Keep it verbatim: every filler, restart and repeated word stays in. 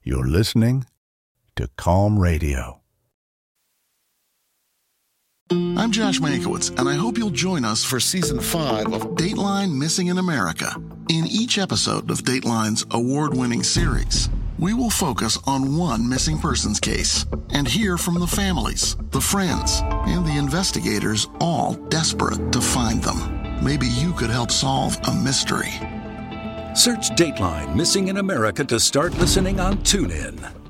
You're listening to Calm Radio. I'm Josh Mankiewicz, and I hope you'll join us for Season five of Dateline Missing in America. In each episode of Dateline's award-winning series, we will focus on one missing persons case and hear from the families, the friends, and the investigators, all desperate to find them. Maybe you could help solve a mystery. Search Dateline Missing in America to start listening on TuneIn.